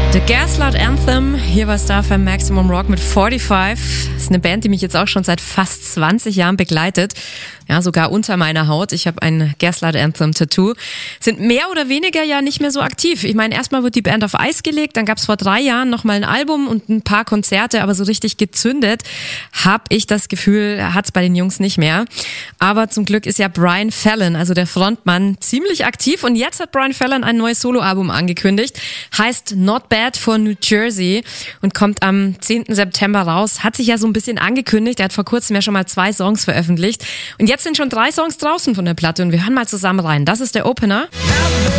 The Gaslight Anthem, hier war Star FM Maximum Rock mit 45. Das ist eine Band, die mich jetzt auch schon seit fast 20 Jahren begleitet. Ja, sogar unter meiner Haut. Ich habe ein Gaslight Anthem Tattoo. Sind mehr oder weniger ja nicht mehr so aktiv. Ich meine, erstmal wird die Band auf Eis gelegt, dann gab es vor 3 Jahren nochmal ein Album und ein paar Konzerte, aber so richtig gezündet, habe ich das Gefühl, hat's bei den Jungs nicht mehr. Aber zum Glück ist ja Brian Fallon, also der Frontmann, ziemlich aktiv und jetzt hat Brian Fallon ein neues Soloalbum angekündigt. Heißt Not Bad for New Jersey und kommt am 10. September raus. Hat sich ja so ein bisschen angekündigt. Er hat vor kurzem ja schon mal 2 Songs veröffentlicht. Und jetzt sind schon 3 Songs draußen von der Platte und wir hören mal zusammen rein. Das ist der Opener.